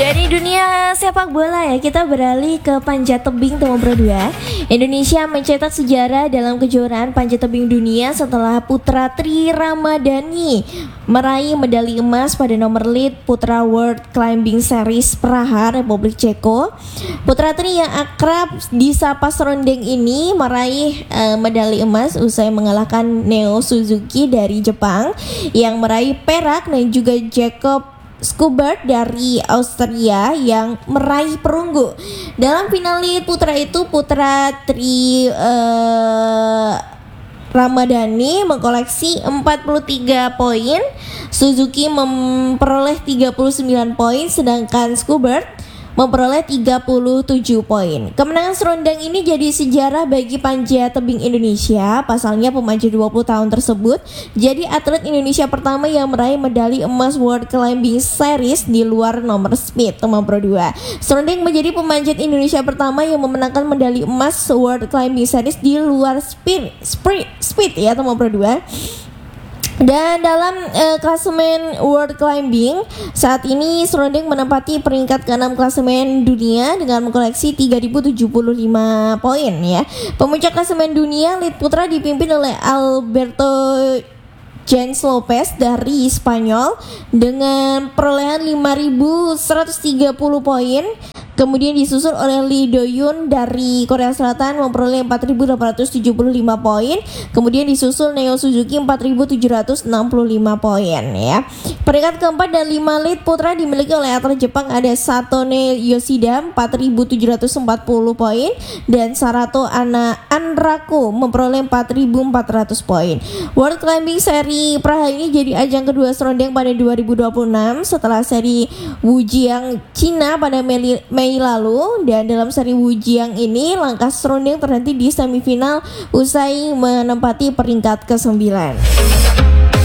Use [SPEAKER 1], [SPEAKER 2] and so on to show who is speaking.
[SPEAKER 1] Dari dunia sepak bola ya, kita beralih ke panjat tebing teman Pro 2. Indonesia mencetak sejarah dalam kejuaraan panjat tebing dunia setelah putra Tri Ramadhani meraih medali emas pada nomor lead putra World Climbing Series Praha, Republik Ceko. Putra Tri yang akrab disapa Serondeng ini meraih medali emas usai mengalahkan Neo Suzuki dari Jepang yang meraih perak dan juga Jacob Skubert dari Austria yang meraih perunggu. Dalam final lead putra itu, putra Tri Ramadhani mengkoleksi 43 poin, Suzuki memperoleh 39 poin, sedangkan Skubert memperoleh 37 poin. Kemenangan Serondeng ini jadi sejarah bagi panjat tebing Indonesia. Pasalnya pemanjat 20 tahun tersebut jadi atlet Indonesia pertama yang meraih medali emas World Climbing Series di luar nomor speed, teman Pro 2. Serondeng menjadi pemanjat Indonesia pertama yang memenangkan medali emas World Climbing Series di luar speed ya, teman Pro 2. Dan dalam klasemen World Climbing saat ini Serondeng menempati peringkat ke-6 klasemen dunia dengan mengkoleksi 3075 poin ya. Pemuncak klasemen dunia lead putra dipimpin oleh Alberto Jens Lopez dari Spanyol dengan perolehan 5130 poin. Kemudian disusul oleh Lee Do-yoon dari Korea Selatan memperoleh 4875 poin. Kemudian disusul Neo Suzuki 4765 poin ya. Peringkat keempat dan 5 lead putra dimiliki oleh atlet Jepang, ada Satone Yoshida 4740 poin dan Sarato Anraku memperoleh 4400 poin. World Climbing Seri Praha ini jadi ajang kedua Serondeng pada 2026 setelah seri Wujiang Cina pada Mei lalu. Dan dalam seri Wujiang ini langkah Serondeng terhenti di semifinal usai menempati peringkat ke-9.